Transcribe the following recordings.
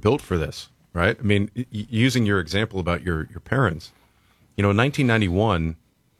built for this, right? I mean, using your example about your parents, in 1991,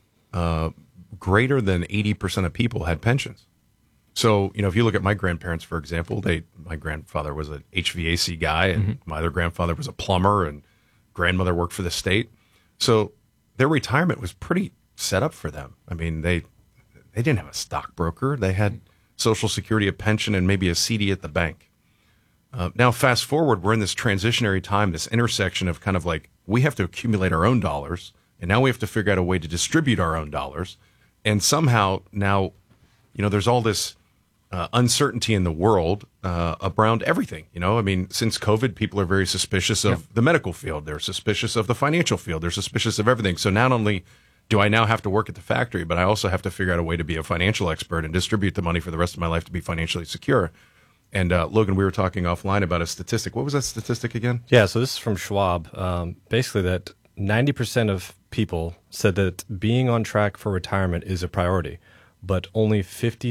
greater than 80% of people had pensions. So, if you look at my grandparents, for example, my grandfather was an HVAC guy, and my other grandfather was a plumber, and grandmother worked for the state. So their retirement was pretty set up for them. I mean, they didn't have a stockbroker. They had Social Security, a pension, and maybe a CD at the bank. Now, fast forward, we're in this transitionary time, this intersection of kind of like we have to accumulate our own dollars, and now we have to figure out a way to distribute our own dollars. And somehow now, there's all this uncertainty in the world around everything. I mean, since COVID, people are very suspicious of the medical field. They're suspicious of the financial field. They're suspicious of everything. So not only do I now have to work at the factory, but I also have to figure out a way to be a financial expert and distribute the money for the rest of my life to be financially secure. And Logan, we were talking offline about a statistic. What was that statistic again? Yeah, so this is from Schwab. Basically that 90% of people said that being on track for retirement is a priority, but only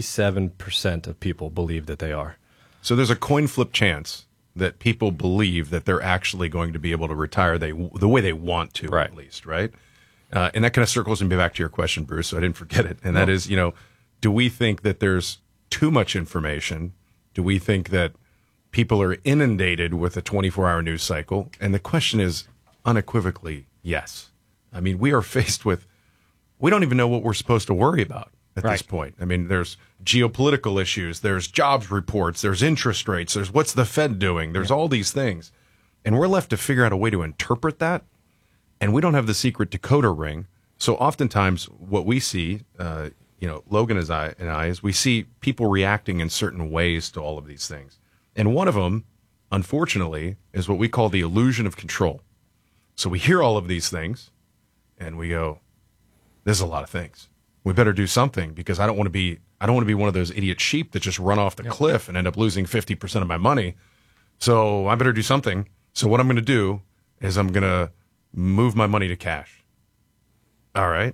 57% of people believe that they are. So there's a coin flip chance that people believe that they're actually going to be able to retire the way they want to, right. At least, right? And that kind of circles me back to your question, Bruce, so I didn't forget it. And that is, do we think that there's too much information? Do we think that people are inundated with a 24-hour news cycle? And the question is unequivocally yes. I mean, we are faced with, we don't even know what we're supposed to worry about at this point. I mean, there's geopolitical issues, there's jobs reports, there's interest rates, there's what's the Fed doing, there's all these things. And we're left to figure out a way to interpret that. And we don't have the secret decoder ring. So oftentimes what we see, Logan and I, is we see people reacting in certain ways to all of these things. And one of them, unfortunately, is what we call the illusion of control. So we hear all of these things and we go, there's a lot of things. We better do something because I don't want to be one of those idiot sheep that just run off the cliff and end up losing 50% of my money. So I better do something. So what I'm going to do is I'm going to move my money to cash. All right.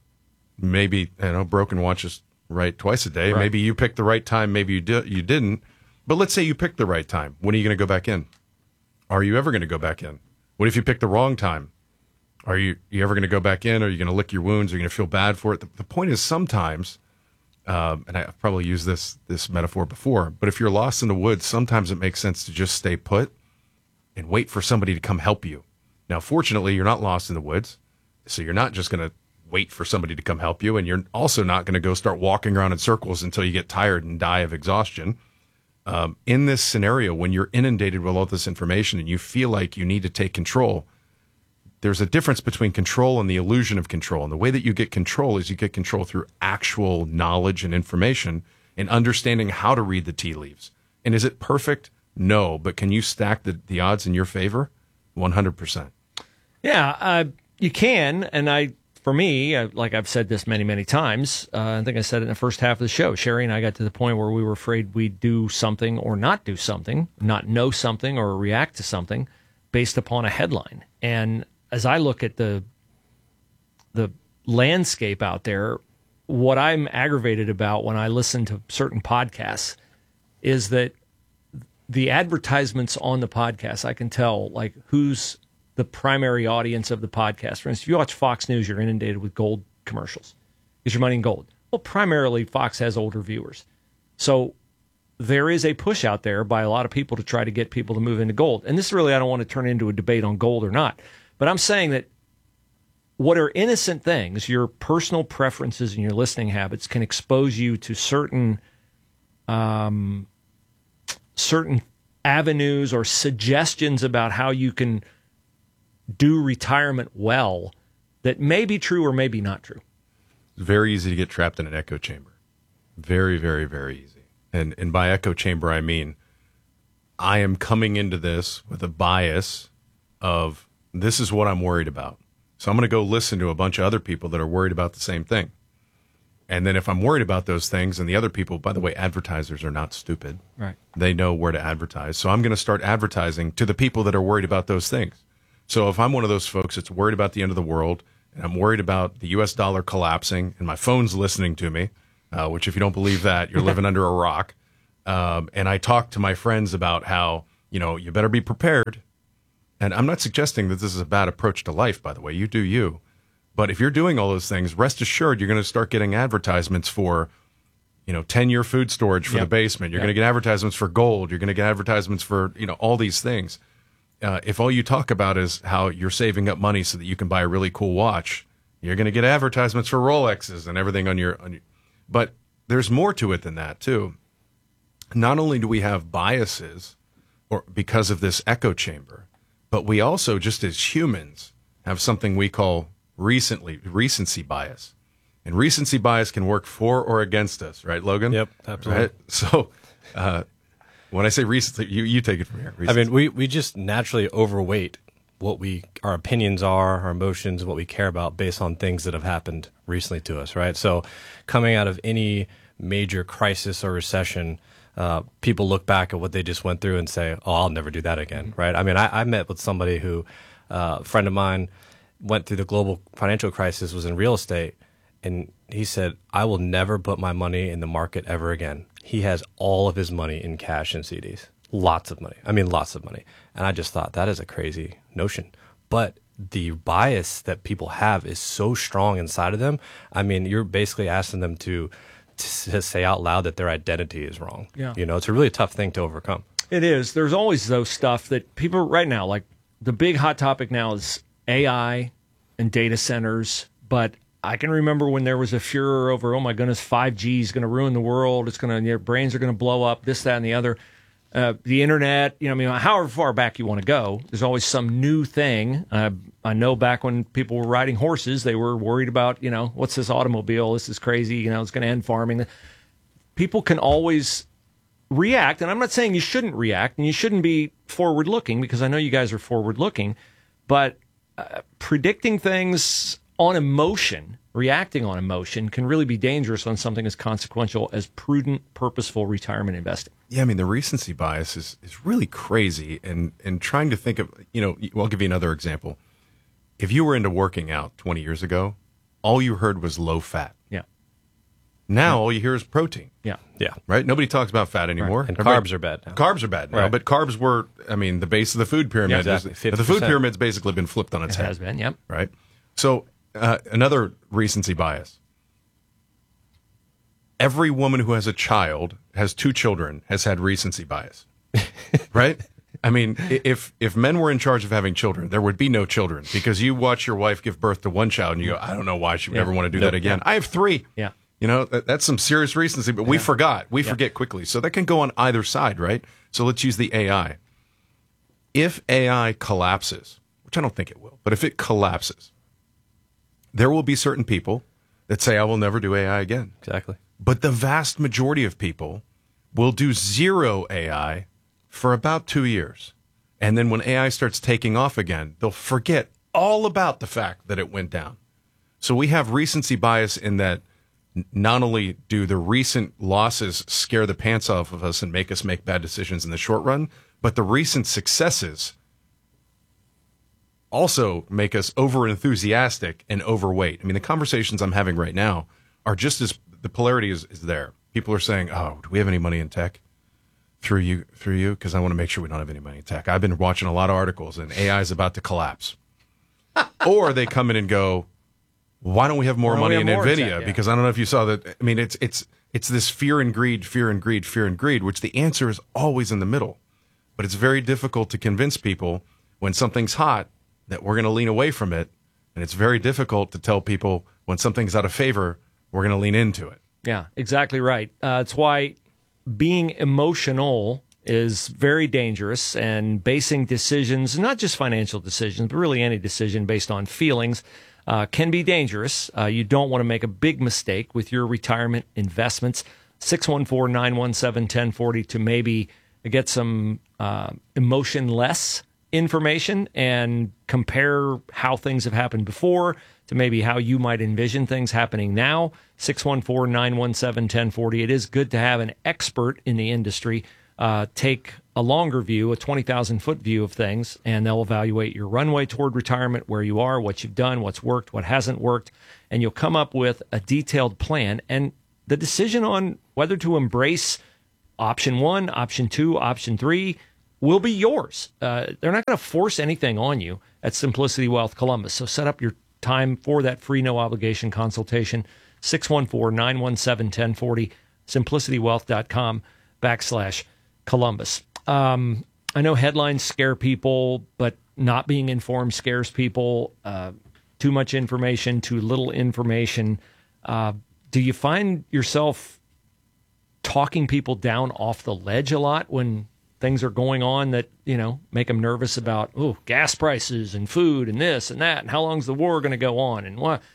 Maybe, broken watches right twice a day. Right. Maybe you picked the right time. Maybe you didn't. But let's say you picked the right time. When are you going to go back in? Are you ever going to go back in? What if you picked the wrong time? Are you ever going to go back in? Are you going to lick your wounds? Are you going to feel bad for it? The point is sometimes, and I've probably used this metaphor before, but if you're lost in the woods, sometimes it makes sense to just stay put and wait for somebody to come help you. Now, fortunately, you're not lost in the woods, so you're not just going to wait for somebody to come help you, and you're also not going to go start walking around in circles until you get tired and die of exhaustion. In this scenario, when you're inundated with all this information and you feel like you need to take control, there's a difference between control and the illusion of control. And the way that you get control is you get control through actual knowledge and information and understanding how to read the tea leaves. And is it perfect? No. But can you stack the odds in your favor? 100%. Yeah, you can. And for me, like I've said this many, many times, I think I said it in the first half of the show, Sherry and I got to the point where we were afraid we'd do something or not do something, not know something or react to something based upon a headline. And as I look at the landscape out there, what I'm aggravated about when I listen to certain podcasts is that the advertisements on the podcast, I can tell like who's the primary audience of the podcast. For instance, if you watch Fox News, you're inundated with gold commercials. Get your money in gold. Well, primarily Fox has older viewers. So there is a push out there by a lot of people to try to get people to move into gold. And this really, I don't want to turn into a debate on gold or not. But I'm saying that what are innocent things, your personal preferences and your listening habits can expose you to certain avenues or suggestions about how you can do retirement well that may be true or may be not true. It's very easy to get trapped in an echo chamber. Very, very, very easy. And by echo chamber, I mean I am coming into this with a bias of this is what I'm worried about. So I'm going to go listen to a bunch of other people that are worried about the same thing. And then if I'm worried about those things and the other people, by the way, advertisers are not stupid. Right. They know where to advertise. So I'm going to start advertising to the people that are worried about those things. So if I'm one of those folks that's worried about the end of the world and I'm worried about the U.S. dollar collapsing and my phone's listening to me, which if you don't believe that, you're living under a rock. And I talk to my friends about how, you better be prepared. And I'm not suggesting that this is a bad approach to life, by the way. You do you. But if you're doing all those things, rest assured you're going to start getting advertisements for, 10-year food storage for the basement. You're going to get advertisements for gold. You're going to get advertisements for, all these things. If all you talk about is how you're saving up money so that you can buy a really cool watch, you're going to get advertisements for Rolexes and everything on your. But there's more to it than that, too. Not only do we have biases because of this echo chamber, but we also, just as humans, have something we call recency bias. And recency bias can work for or against us, right, Logan? Yep, absolutely. Right? So when I say recency, you take it from here. Recency. I mean, we just naturally overweight what our opinions are, our emotions, what we care about based on things that have happened recently to us, right? So coming out of any major crisis or recession, people look back at what they just went through and say, oh, I'll never do that again, right? I mean, I met with somebody who, a friend of mine, went through the global financial crisis, was in real estate, and he said, I will never put my money in the market ever again. He has all of his money in cash and CDs. Lots of money. I mean, lots of money. And I just thought, that is a crazy notion. But the bias that people have is so strong inside of them. I mean, you're basically asking them to say out loud that their identity is wrong. Yeah. It's a really tough thing to overcome. It is. There's always those stuff that people right now, like the big hot topic now is AI and data centers. But I can remember when there was a furor over, oh my goodness, 5G is going to ruin the world. It's going to, your brains are going to blow up, this, that, and the other. The internet, however far back you want to go, there's always some new thing. I know back when people were riding horses, they were worried about, what's this automobile? This is crazy. It's going to end farming. People can always react. And I'm not saying you shouldn't react and you shouldn't be forward looking, because I know you guys are forward looking, but predicting things on emotion, reacting on emotion, can really be dangerous on something as consequential as prudent, purposeful retirement investing. Yeah, I mean, the recency bias is really crazy. And trying to think of, I'll give you another example. If you were into working out 20 years ago, all you heard was low fat. Yeah. Now all you hear is protein. Yeah. Yeah. Right? Nobody talks about fat anymore. Right. And carbs are bad now. Carbs are bad now. Right. But carbs were, the base of the food pyramid. Yeah, exactly. The food pyramid's basically been flipped on its head. It has been, yep. Right? So another recency bias. Every woman who has a child, has 2 children, has had recency bias. Right? I mean, if men were in charge of having children, there would be no children, because you watch your wife give birth to one child and you go, I don't know why she would ever want to do that again. I have 3. Yeah. That's some serious recency, but we forgot. We forget quickly. So that can go on either side, right? So let's use the AI. If AI collapses, which I don't think it will, but if it collapses, there will be certain people that say, I will never do AI again. Exactly. But the vast majority of people will do zero AI for about 2 years. And then when AI starts taking off again, they'll forget all about the fact that it went down. So we have recency bias in that not only do the recent losses scare the pants off of us and make us make bad decisions in the short run, but the recent successes also make us over-enthusiastic and overweight. I mean, the conversations I'm having right now are just as, the polarity is there. People are saying, oh, do we have any money in tech? Through you, because I want to make sure we don't have any money in tech. I've been watching a lot of articles, and AI is about to collapse. Or they come in and go, why don't we have more money in NVIDIA? Tech, Because I don't know if you saw that. I mean, it's this fear and greed, which the answer is always in the middle. But it's very difficult to convince people when something's hot that we're going to lean away from it. And it's very difficult to tell people when something's out of favor, we're going to lean into it. Yeah, exactly right. It's why being emotional is very dangerous, and basing decisions, not just financial decisions, but really any decision based on feelings, can be dangerous. You don't want to make a big mistake with your retirement investments. 614-917-1040 to maybe get some emotion-less information and compare how things have happened before to maybe how you might envision things happening now. 614-917-1040. It is good to have an expert in the industry take a longer view, a 20,000-foot view of things, and they'll evaluate your runway toward retirement, where you are, what you've done, what's worked, what hasn't worked, and you'll come up with a detailed plan. And the decision on whether to embrace option 1, option 2, option 3 will be yours. They're not going to force anything on you at Simplicity Wealth Columbus. So set up your time for that free no obligation consultation. 614-917-1040, simplicitywealth.com/Columbus. I know headlines scare people, but not being informed scares people. Too much information, too little information. Do you find yourself talking people down off the ledge a lot when things are going on that, make them nervous about, gas prices and food and this and that, and how long's the war going to go on, and what,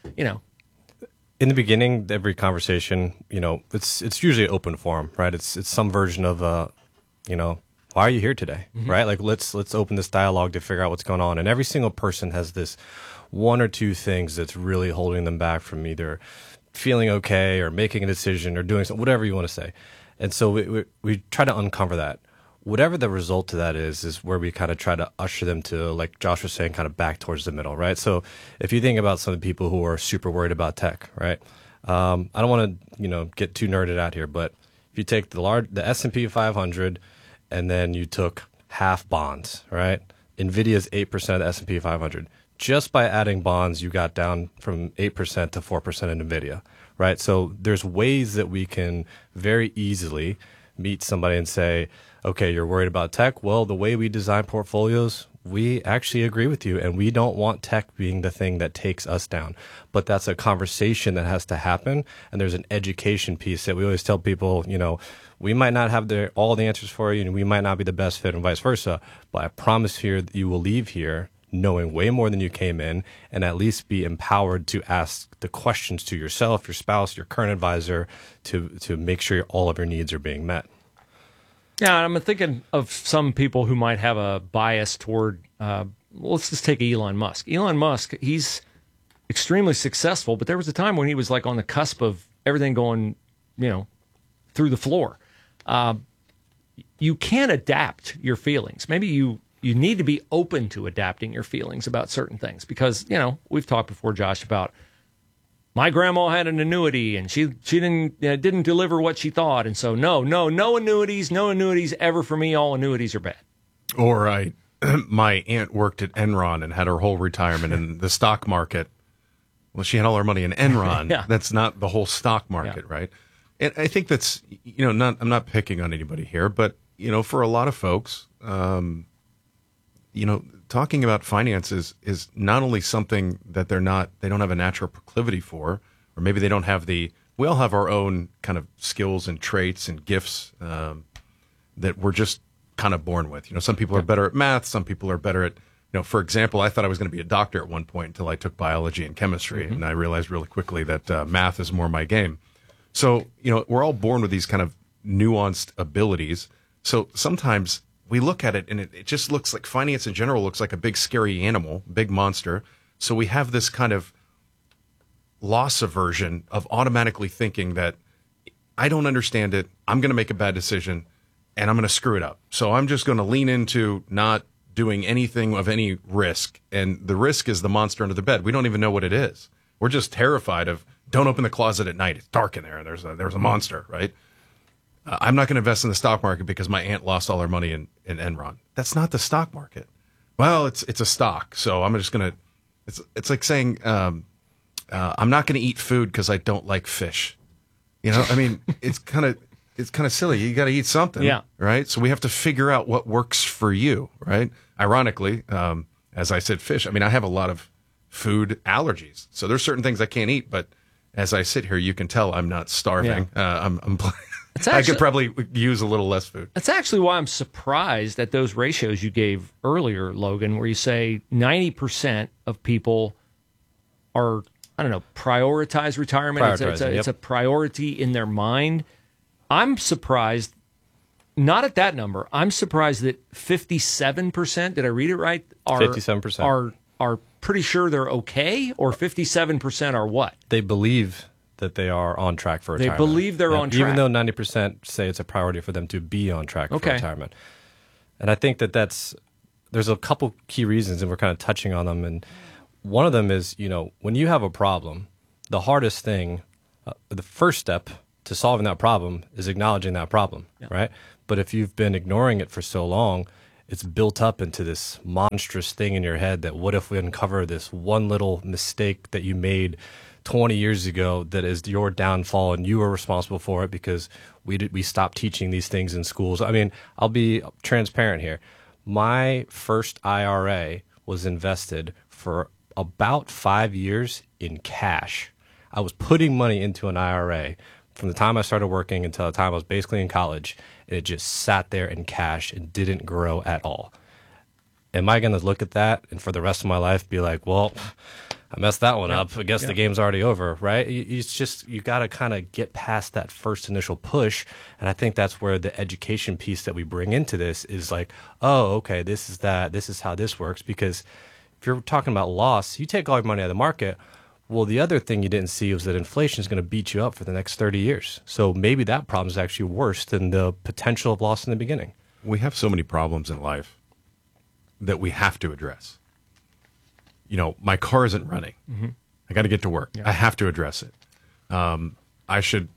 In the beginning, every conversation, it's usually an open forum, right? It's some version of, why are you here today, right? Like let's open this dialogue to figure out what's going on. And every single person has this one or two things that's really holding them back from either feeling okay or making a decision or doing something, whatever you want to say. And so we try to uncover that. Whatever the result to that is where we kind of try to usher them to, like Josh was saying, kind of back towards the middle, right? So if you think about some of the people who are super worried about tech, right? I don't want to, get too nerded out here, but if you take the S&P 500 and then you took half bonds, right? NVIDIA's 8% of the S&P 500. Just by adding bonds, you got down from 8% to 4% in NVIDIA, right? So there's ways that we can very easily meet somebody and say, okay, you're worried about tech. Well, the way we design portfolios, we actually agree with you, and we don't want tech being the thing that takes us down. But that's a conversation that has to happen, and there's an education piece that we always tell people, we might not have all the answers for you, and we might not be the best fit and vice versa, but I promise here that you will leave here knowing way more than you came in, and at least be empowered to ask the questions to yourself, your spouse, your current advisor, to make sure all of your needs are being met. Yeah, I'm thinking of some people who might have a bias toward, let's just take Elon Musk. Elon Musk, he's extremely successful, but there was a time when he was like on the cusp of everything going, through the floor. You can adapt your feelings. Maybe you need to be open to adapting your feelings about certain things because, we've talked before, Josh, about my grandma had an annuity and she didn't deliver what she thought. And so no annuities ever for me. All annuities are bad. Or my aunt worked at Enron and had her whole retirement in the stock market. Well, she had all her money in Enron. Yeah. That's not the whole stock market, right? And I think that's, I'm not picking on anybody here, but, for a lot of folks, talking about finances is not only something that they don't have a natural proclivity for, or maybe they don't have we all have our own kind of skills and traits and gifts that we're just kind of born with. Some people are better at math. Some people are better at, for example, I thought I was going to be a doctor at one point until I took biology and chemistry. And I realized really quickly that math is more my game. So, we're all born with these kind of nuanced abilities. So sometimes we look at it and it just looks like finance in general looks like a big scary animal, big monster. So we have this kind of loss aversion of automatically thinking that I don't understand it. I'm going to make a bad decision and I'm going to screw it up. So I'm just going to lean into not doing anything of any risk. And the risk is the monster under the bed. We don't even know what it is. We're just terrified of don't open the closet at night. It's dark in there and there's a monster, right? I'm not going to invest in the stock market because my aunt lost all her money in Enron. That's not the stock market. Well, it's a stock, so I'm just going to. It's like saying I'm not going to eat food because I don't like fish. It's kind of silly. You got to eat something, right? So we have to figure out what works for you, right? Ironically, as I said, fish. I have a lot of food allergies, so there's certain things I can't eat. But as I sit here, you can tell I'm not starving. Yeah. I could probably use a little less food. That's actually why I'm surprised at those ratios you gave earlier, Logan, where you say 90% of people are, prioritize retirement. It's a priority in their mind. I'm surprised, not at that number. I'm surprised that 57%, did I read it right? 57% are pretty sure they're okay, or 57% are what? They believe that they are on track for retirement. They believe they're on track. Even though 90% say it's a priority for them to be on track for retirement. And I think there's a couple key reasons, and we're kind of touching on them. And one of them is, when you have a problem, the hardest thing, the first step to solving that problem is acknowledging that problem, right? But if you've been ignoring it for so long, it's built up into this monstrous thing in your head that what if we uncover this one little mistake that you made 20 years ago that is your downfall and you are responsible for it because we stopped teaching these things in schools. I mean, I'll be transparent here. My first IRA was invested for about 5 years in cash. I was putting money into an IRA from the time I started working until the time I was basically in college, and it just sat there in cash and didn't grow at all. Am I going to look at that and for the rest of my life be like, well, I messed that one up. I guess the game's already over, right? It's just, you got to kind of get past that first initial push. And I think that's where the education piece that we bring into this is like, oh, okay, this is that. This is how this works. Because if you're talking about loss, you take all your money out of the market. Well, the other thing you didn't see was that inflation is going to beat you up for the next 30 years. So maybe that problem is actually worse than the potential of loss in the beginning. We have so many problems in life that we have to address. You know, my car isn't running. Mm-hmm. I got to get to work. Yeah. I have to address it. I should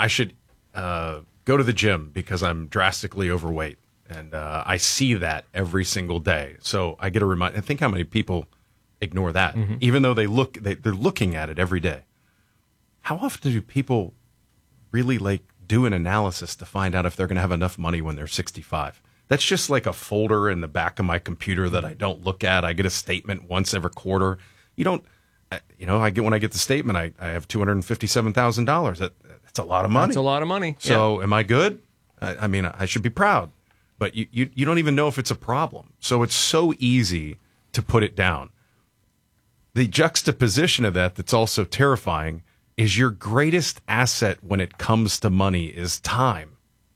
go to the gym because I'm drastically overweight, and I see that every single day. So I get a reminder. And think how many people ignore that, even though they're looking at it every day. How often do people really do an analysis to find out if they're going to have enough money when they're 65? That's just like a folder in the back of my computer that I don't look at. I get a statement once every quarter. You don't, when I get the statement, I have $257,000. That's a lot of money. That's a lot of money. So am I good? I mean, I should be proud, but you don't even know if it's a problem. So it's so easy to put it down. The juxtaposition of that's also terrifying is your greatest asset when it comes to money is time.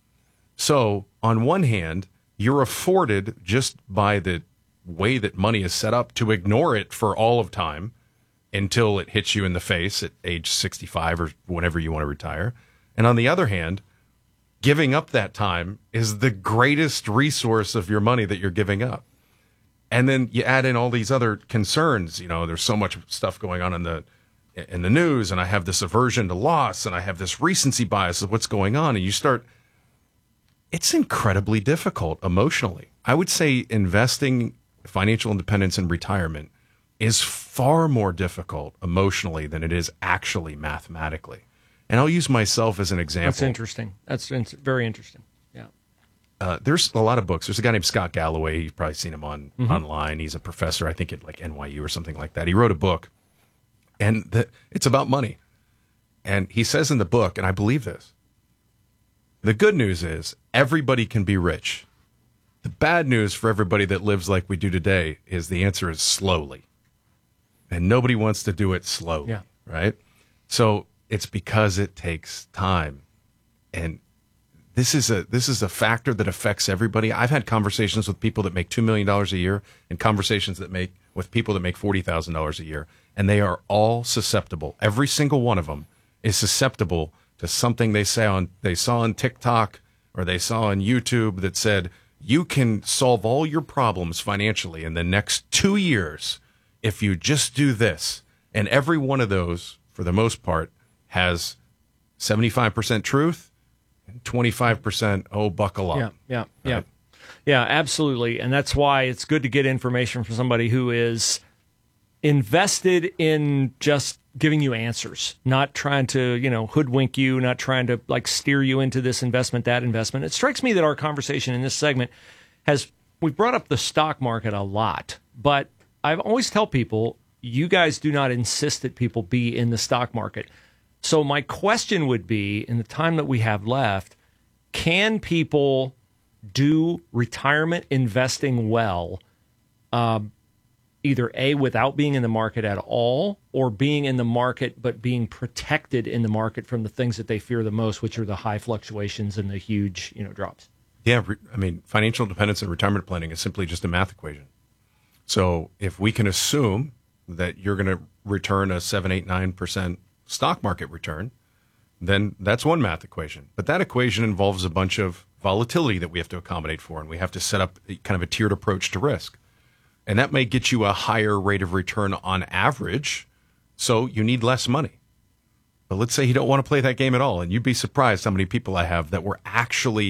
So on one hand, you're afforded just by the way that money is set up to ignore it for all of time until it hits you in the face at age 65 or whenever you want to retire. And on the other hand, giving up that time is the greatest resource of your money that you're giving up. And then you add in all these other concerns. You know, there's so much stuff going on in the news, and I have this aversion to loss, and I have this recency bias of what's going on, and you start. It's incredibly difficult emotionally. I would say investing financial independence in retirement is far more difficult emotionally than it is actually mathematically. And I'll use myself as an example. That's interesting. That's very interesting. Yeah. There's a lot of books. There's a guy named Scott Galloway. You've probably seen him online. He's a professor, I think, at NYU or something like that. He wrote a book, and it's about money. And he says in the book, and I believe this, the good news is everybody can be rich. The bad news for everybody that lives like we do today is the answer is slowly. And nobody wants to do it slowly, right? So it's because it takes time. And this is a factor that affects everybody. I've had conversations with people that make $2 million a year and conversations with people that make $40,000 a year. And they are all susceptible. Every single one of them is susceptible to something they saw on TikTok or they saw on YouTube that said, you can solve all your problems financially in the next 2 years if you just do this. And every one of those, for the most part, has 75% truth and 25%, buckle up. Yeah, absolutely. And that's why it's good to get information from somebody who is invested in just giving you answers, not trying to, hoodwink you, not trying to steer you into this investment, that investment. It strikes me that our conversation in this segment we've brought up the stock market a lot, but I've always tell people, you guys do not insist that people be in the stock market. So my question would be, in the time that we have left, can people do retirement investing well, either A, without being in the market at all, or being in the market but being protected in the market from the things that they fear the most, which are the high fluctuations and the huge drops? Yeah, I mean, financial independence and retirement planning is simply just a math equation. So if we can assume that you're going to return a 7, 8, 9% stock market return, then that's one math equation. But that equation involves a bunch of volatility that we have to accommodate for, and we have to set up kind of a tiered approach to risk. And that may get you a higher rate of return on average, so you need less money. But let's say you don't want to play that game at all, and you'd be surprised how many people I have that were actually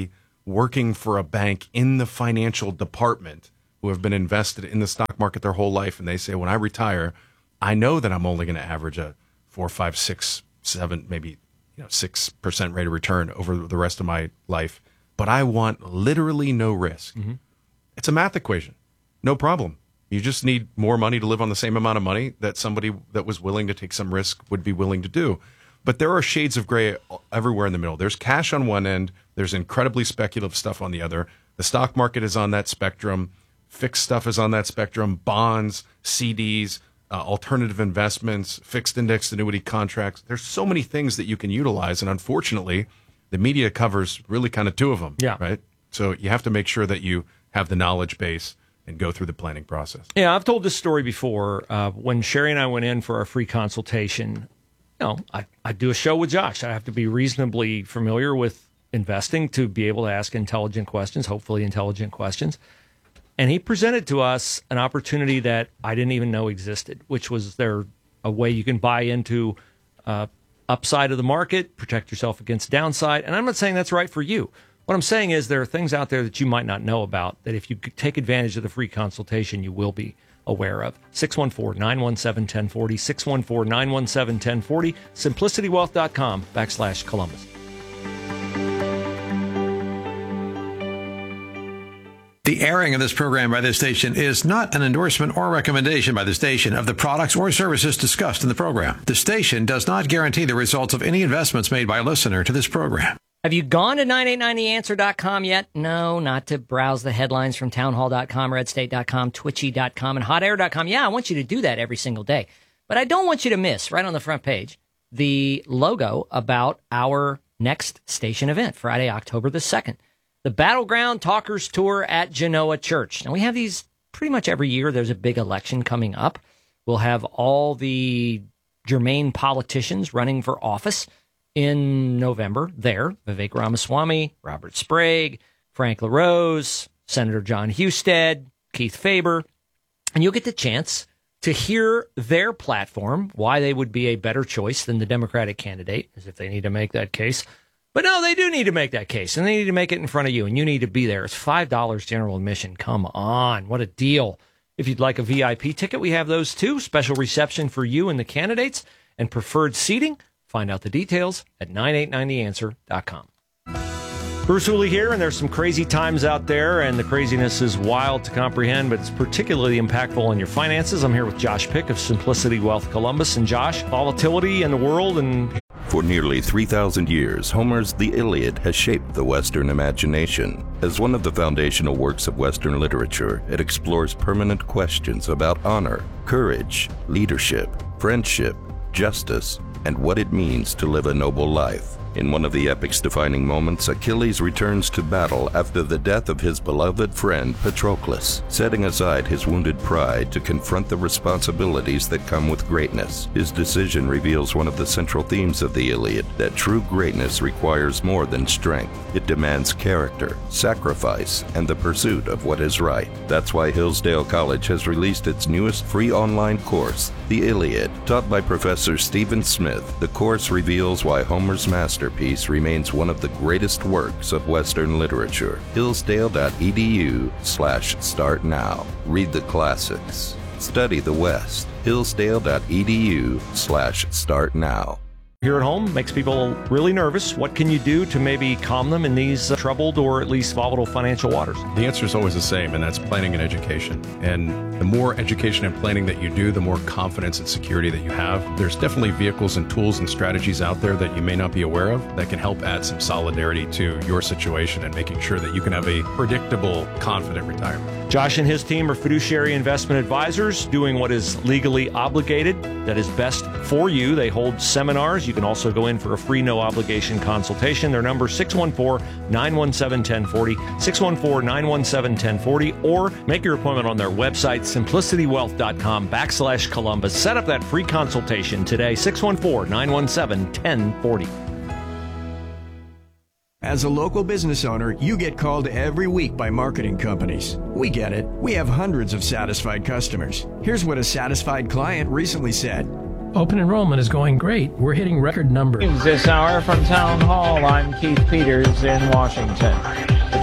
working for a bank in the financial department who have been invested in the stock market their whole life, and they say, when I retire, I know that I'm only going to average a 4, 5, 6, 7, maybe 6% rate of return over the rest of my life, but I want literally no risk. Mm-hmm. It's a math equation. No problem. You just need more money to live on the same amount of money that somebody that was willing to take some risk would be willing to do. But there are shades of gray everywhere in the middle. There's cash on one end. There's incredibly speculative stuff on the other. The stock market is on that spectrum. Fixed stuff is on that spectrum. Bonds, CDs, alternative investments, fixed indexed annuity contracts. There's so many things that you can utilize. And unfortunately, the media covers really kind of two of them. Yeah. Right. So you have to make sure that you have the knowledge base and go through the planning process. Yeah, I've told this story before. When Sherry and I went in for our free consultation, I do a show with Josh. I have to be reasonably familiar with investing to be able to ask intelligent questions, hopefully intelligent questions. And he presented to us an opportunity that I didn't even know existed, which was there a way you can buy into upside of the market, protect yourself against downside. And I'm not saying that's right for you. What I'm saying is there are things out there that you might not know about that if you take advantage of the free consultation, you will be aware of. 614-917-1040, 614-917-1040, simplicitywealth.com/Columbus. The airing of this program by this station is not an endorsement or recommendation by the station of the products or services discussed in the program. The station does not guarantee the results of any investments made by a listener to this program. Have you gone to 989theanswer.com yet? No, not to browse the headlines from townhall.com, redstate.com, twitchy.com, and hotair.com. Yeah, I want you to do that every single day. But I don't want you to miss, right on the front page, the logo about our next station event, Friday, October the 2nd. The Battleground Talkers Tour at Genoa Church. Now, we have these pretty much every year. There's a big election coming up. We'll have all the germane politicians running for office in November there. Vivek Ramaswamy, Robert Sprague, Frank LaRose, Senator John Husted, Keith Faber. And you'll get the chance to hear their platform, why they would be a better choice than the Democratic candidate, as if they need to make that case. But no, they do need to make that case, and they need to make it in front of you, and you need to be there. It's $5 general admission. Come on. What a deal. If you'd like a VIP ticket, we have those too. Special reception for you and the candidates and preferred seating. Find out the details at 989theanswer.com. Bruce Hooley here, and there's some crazy times out there, and the craziness is wild to comprehend, but it's particularly impactful on your finances. I'm here with Josh Pick of Simplicity Wealth Columbus. And Josh, volatility in the world and... For nearly 3,000 years, Homer's The Iliad has shaped the Western imagination. As one of the foundational works of Western literature, it explores permanent questions about honor, courage, leadership, friendship, justice, and what it means to live a noble life. In one of the epic's defining moments, Achilles returns to battle after the death of his beloved friend Patroclus, setting aside his wounded pride to confront the responsibilities that come with greatness. His decision reveals one of the central themes of the Iliad, that true greatness requires more than strength. It demands character, sacrifice, and the pursuit of what is right. That's why Hillsdale College has released its newest free online course, The Iliad. Taught by Professor Stephen Smith, the course reveals why Homer's masterpiece remains one of the greatest works of Western literature. Hillsdale.edu/start now. Read the classics. Study the West. Hillsdale.edu/start now. Here at home makes people really nervous. What can you do to maybe calm them in these troubled or at least volatile financial waters? The answer is always the same, and that's planning and education. And the more education and planning that you do, the more confidence and security that you have. There's definitely vehicles and tools and strategies out there that you may not be aware of that can help add some solidarity to your situation and making sure that you can have a predictable, confident retirement. Josh and his team are fiduciary investment advisors doing what is legally obligated, that is best for you. They hold seminars. You can also go in for a free, no-obligation consultation. Their number is 614-917-1040, 614-917-1040, or make your appointment on their website, simplicitywealth.com/Columbus. Set up that free consultation today, 614-917-1040. As a local business owner, you get called every week by marketing companies. We get it. We have hundreds of satisfied customers. Here's what a satisfied client recently said. Open enrollment is going great. We're hitting record numbers. This hour from Town Hall, I'm Keith Peters in Washington. The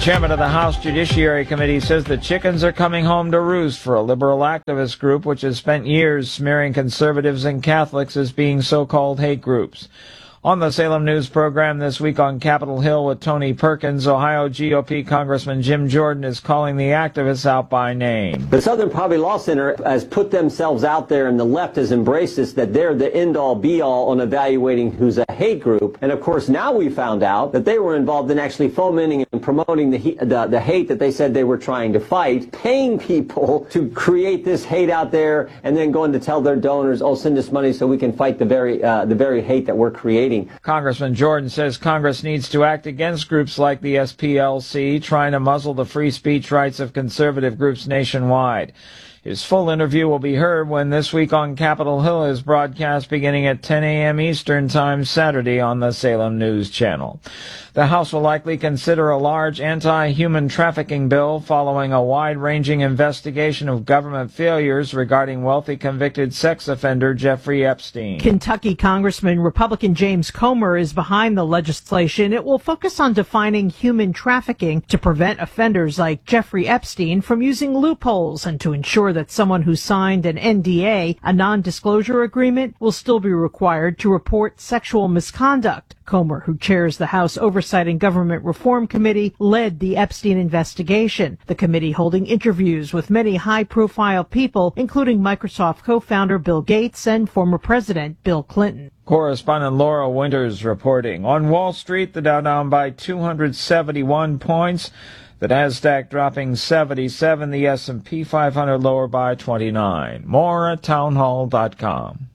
chairman of the House Judiciary Committee says the chickens are coming home to roost for a liberal activist group which has spent years smearing conservatives and Catholics as being so-called hate groups. On the Salem News program this week on Capitol Hill with Tony Perkins, Ohio GOP Congressman Jim Jordan is calling the activists out by name. The Southern Poverty Law Center has put themselves out there, and the left has embraced this, that they're the end-all, be-all on evaluating who's a hate group. And, of course, now we found out that they were involved in actually fomenting and promoting the hate that they said they were trying to fight, paying people to create this hate out there, and then going to tell their donors, oh, send us money so we can fight the very hate that we're creating. Congressman Jordan says Congress needs to act against groups like the SPLC trying to muzzle the free speech rights of conservative groups nationwide. His full interview will be heard when This Week on Capitol Hill is broadcast beginning at 10 a.m. Eastern Time Saturday on the Salem News Channel. The House will likely consider a large anti-human trafficking bill following a wide-ranging investigation of government failures regarding wealthy convicted sex offender Jeffrey Epstein. Kentucky Congressman Republican James Comer is behind the legislation. It will focus on defining human trafficking to prevent offenders like Jeffrey Epstein from using loopholes and to ensure that someone who signed an NDA, a non-disclosure agreement, will still be required to report sexual misconduct. Comer, who chairs the House Oversight and Government Reform Committee, led the Epstein investigation, the committee holding interviews with many high-profile people, including Microsoft co-founder Bill Gates and former President Bill Clinton. Correspondent Laura Winters reporting. On Wall Street, the Dow down by 271 points. The Nasdaq dropping 77, the S&P 500 lower by 29. More at townhall.com.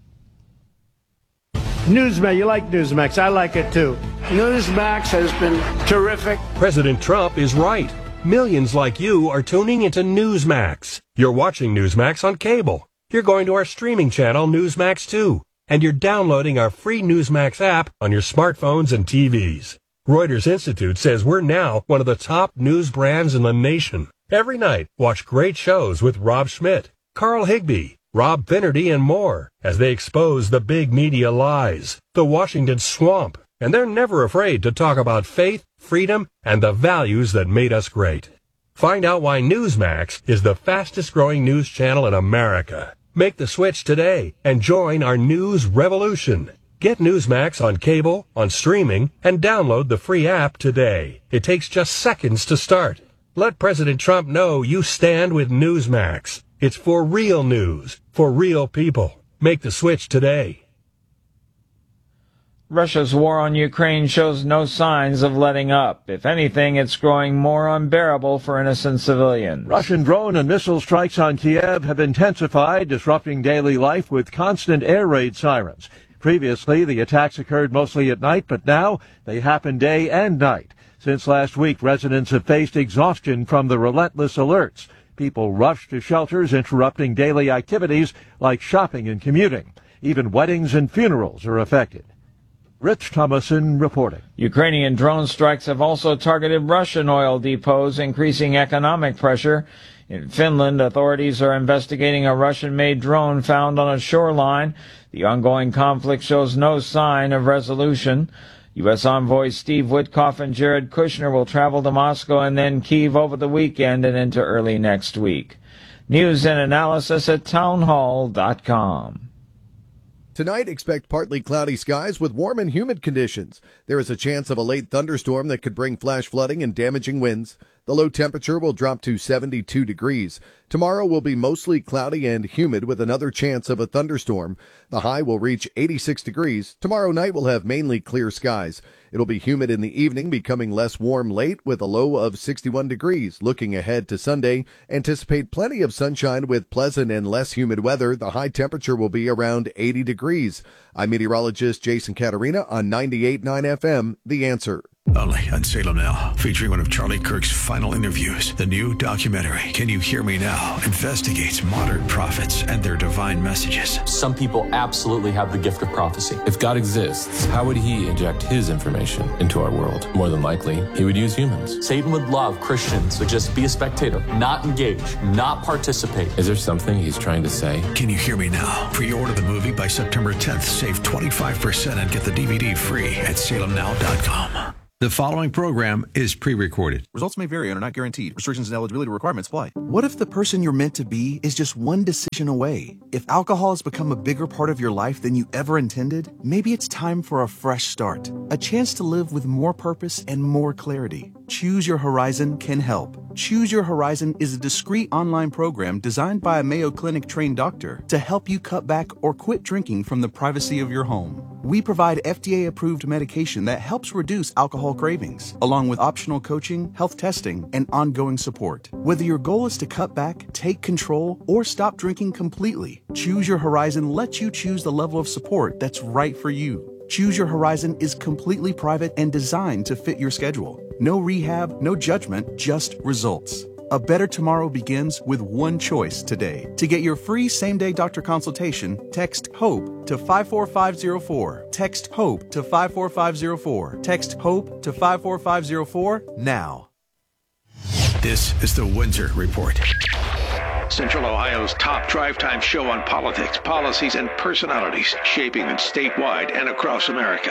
Newsmax, you like Newsmax. I like it too. Newsmax has been terrific. President Trump is right. Millions like you are tuning into Newsmax. You're watching Newsmax on cable. You're going to our streaming channel, Newsmax 2. And you're downloading our free Newsmax app on your smartphones and TVs. Reuters Institute says we're now one of the top news brands in the nation. Every night, watch great shows with Rob Schmidt, Carl Higbie, Rob Finnerty, and more as they expose the big media lies, the Washington swamp, and they're never afraid to talk about faith, freedom, and the values that made us great. Find out why Newsmax is the fastest growing news channel in America. Make the switch today and join our news revolution. Get Newsmax on cable, on streaming, and download the free app today. It takes just seconds to start. Let President Trump know you stand with Newsmax. It's for real news, for real people. Make the switch today. Russia's war on Ukraine shows no signs of letting up. If anything, it's growing more unbearable for innocent civilians. Russian drone and missile strikes on Kiev have intensified, disrupting daily life with constant air raid sirens. Previously, the attacks occurred mostly at night, but now they happen day and night. Since last week, residents have faced exhaustion from the relentless alerts. People rush to shelters, interrupting daily activities like shopping and commuting. Even weddings and funerals are affected. Rich Thomason reporting. Ukrainian drone strikes have also targeted Russian oil depots, increasing economic pressure. In Finland, authorities are investigating a Russian-made drone found on a shoreline. The ongoing conflict shows no sign of resolution. U.S. envoys Steve Witkoff and Jared Kushner will travel to Moscow and then Kyiv over the weekend and into early next week. News and analysis at townhall.com. Tonight, expect partly cloudy skies with warm and humid conditions. There is a chance of a late thunderstorm that could bring flash flooding and damaging winds. The low temperature will drop to 72 degrees. Tomorrow will be mostly cloudy and humid with another chance of a thunderstorm. The high will reach 86 degrees. Tomorrow night will have mainly clear skies. It'll be humid in the evening, becoming less warm late with a low of 61 degrees. Looking ahead to Sunday, anticipate plenty of sunshine with pleasant and less humid weather. The high temperature will be around 80 degrees. I'm meteorologist Jason Caterina on 98.9 FM, The Answer. Only on Salem Now, featuring one of Charlie Kirk's final interviews. The new documentary, Can You Hear Me Now?, investigates modern prophets and their divine messages. Some people absolutely have the gift of prophecy. If God exists, how would he inject his information into our world? More than likely, he would use humans. Satan would love Christians to just be a spectator, not engage, not participate. Is there something he's trying to say? Can You Hear Me Now? Pre-order the movie by September 10th. Save 25% and get the DVD free at salemnow.com. The following program is pre-recorded. Results may vary and are not guaranteed. Restrictions and eligibility requirements apply. What if the person you're meant to be is just one decision away? If alcohol has become a bigger part of your life than you ever intended, maybe it's time for a fresh start. A chance to live with more purpose and more clarity. Choose Your Horizon can help. Choose Your Horizon is a discreet online program designed by a Mayo Clinic trained doctor to help you cut back or quit drinking from the privacy of your home. We provide FDA-approved medication that helps reduce alcohol cravings, along with optional coaching, health testing, and ongoing support. Whether your goal is to cut back, take control, or stop drinking completely, Choose Your Horizon lets you choose the level of support that's right for you. Choose Your Horizon is completely private and designed to fit your schedule. No rehab, no judgment, just results. A better tomorrow begins with one choice today. To get your free same-day doctor consultation, text HOPE to 54504. Text HOPE to 54504. Text HOPE to 54504 now. This is the Windsor Report. Central Ohio's top drive time show on politics, policies, and personalities shaping them statewide and across America.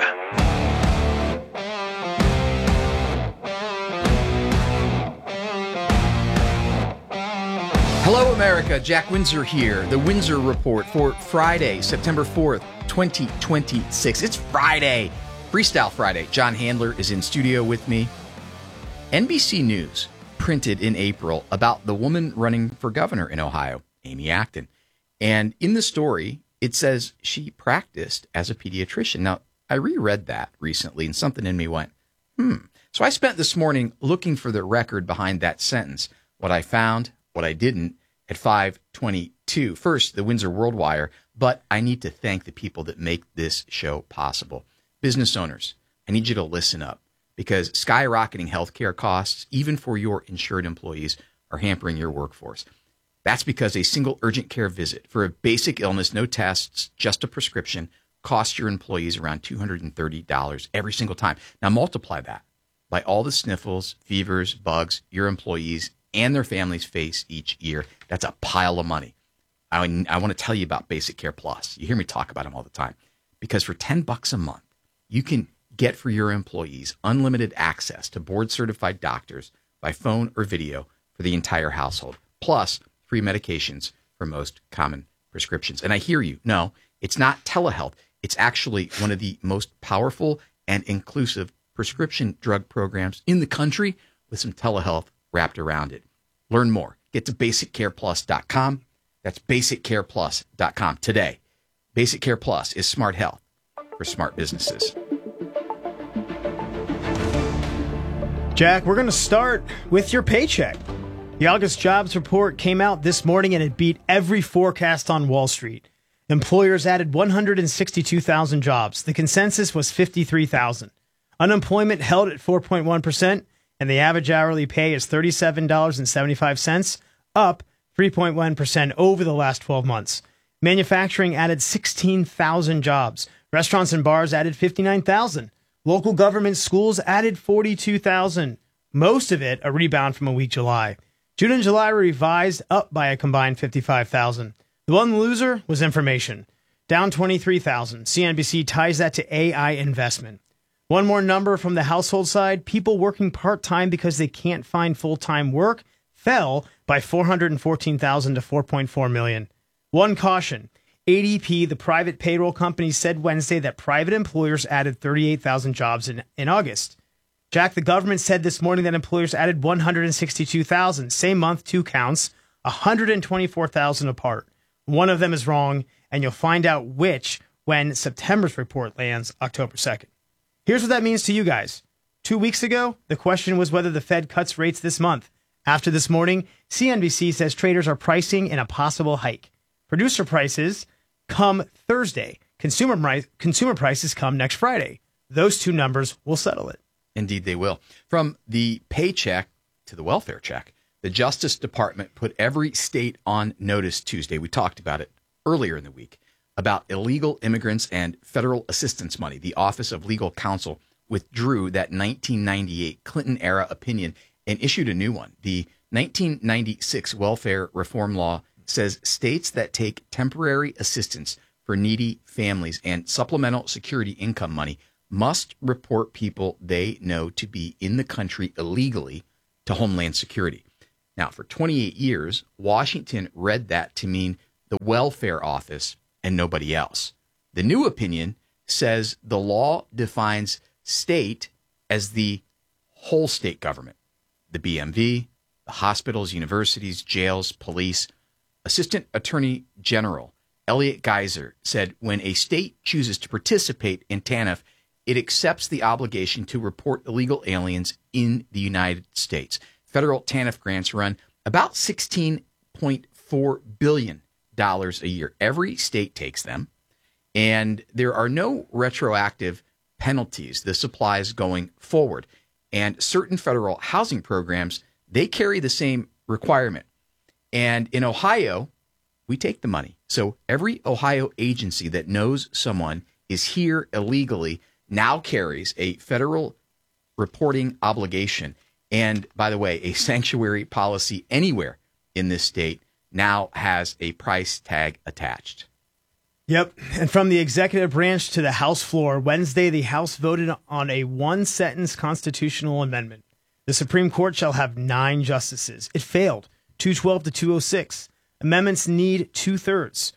Hello, America. Jack Windsor here. The Windsor Report for Friday, September 4th, 2026. It's Friday. Freestyle Friday. John Handler is in studio with me. NBC News printed in April about the woman running for governor in Ohio, Amy Acton. And in the story, it says she practiced as a pediatrician. Now, I reread that recently, and something in me went, So I spent this morning looking for the record behind that sentence. What I found, what I didn't, at 5:22. First, the Windsor World Wire, but I need to thank the people that make this show possible. Business owners, I need you to listen up, because skyrocketing healthcare costs, even for your insured employees, are hampering your workforce. That's because a single urgent care visit for a basic illness, no tests, just a prescription, costs your employees around $230 every single time. Now multiply that by all the sniffles, fevers, bugs your employees and their families face each year. That's a pile of money. I want to tell you about Basic Care Plus. You hear me talk about them all the time. Because for $10 a month, you can get for your employees unlimited access to board-certified doctors by phone or video for the entire household, plus free medications for most common prescriptions. And I hear you. No, it's not telehealth. It's actually one of the most powerful and inclusive prescription drug programs in the country with some telehealth wrapped around it. Learn more. Get to BasicCarePlus.com. That's BasicCarePlus.com today. Basic Care Plus is smart health for smart businesses. Jack, we're going to start with your paycheck. The August jobs report came out this morning and it beat every forecast on Wall Street. Employers added 162,000 jobs. The consensus was 53,000. Unemployment held at 4.1%. And the average hourly pay is $37.75, up 3.1% over the last 12 months. Manufacturing added 16,000 jobs. Restaurants and bars added 59,000. Local government schools added 42,000. Most of it a rebound from a weak July. June and July were revised up by a combined 55,000. The one loser was information, down 23,000. CNBC ties that to AI investment. One more number from the household side, people working part-time because they can't find full-time work fell by 414,000 to 4.4 million. One caution, ADP, the private payroll company, said Wednesday that private employers added 38,000 jobs in August. Jack, the government said this morning that employers added 162,000. Same month, two counts, 124,000 apart. One of them is wrong, and you'll find out which when September's report lands October 2nd. Here's what that means to you guys. 2 weeks ago, the question was whether the Fed cuts rates this month. After this morning, CNBC says traders are pricing in a possible hike. Producer prices come Thursday. Consumer prices come next Friday. Those two numbers will settle it. Indeed, they will. From the paycheck to the welfare check, the Justice Department put every state on notice Tuesday. We talked about it earlier in the week, about illegal immigrants and federal assistance money. The Office of Legal Counsel withdrew that 1998 Clinton-era opinion and issued a new one. The 1996 welfare reform law says states that take temporary assistance for needy families and supplemental security income money must report people they know to be in the country illegally to Homeland Security. Now, for 28 years, Washington read that to mean the welfare office and nobody else. The new opinion says the law defines state as the whole state government, the BMV, the hospitals, universities, jails, police. Assistant Attorney General Elliot Geiser said when a state chooses to participate in TANF, it accepts the obligation to report illegal aliens in the United States. Federal TANF grants run about $16.4 billion a year. Every state takes them, and there are no retroactive penalties. This applies going forward. And certain federal housing programs, they carry the same requirement. And in Ohio, we take the money. So every Ohio agency that knows someone is here illegally now carries a federal reporting obligation. And by the way, a sanctuary policy anywhere in this state now has a price tag attached. Yep. And from the executive branch to the House floor, Wednesday, the House voted on a one-sentence constitutional amendment. The Supreme Court shall have 9 justices. It failed, 212 to 206. Amendments need 2/3.